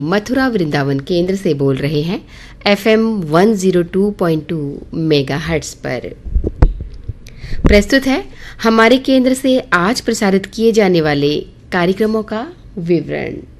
मथुरा वृंदावन केंद्र से बोल रहे हैं FM 102.2 मेगाहर्ट्ज पर। प्रस्तुत है हमारे केंद्र से आज प्रसारित किए जाने वाले कार्यक्रमों का विवरण।